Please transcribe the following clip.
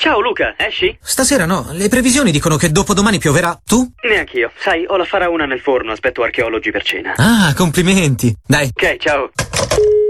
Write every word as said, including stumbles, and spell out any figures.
Ciao Luca, esci? Stasera no, le previsioni dicono che dopodomani pioverà. Tu? Neanch'io. Sai, ho la faraona nel forno, aspetto archeologi per cena. Ah, complimenti. Dai. Ok, ciao.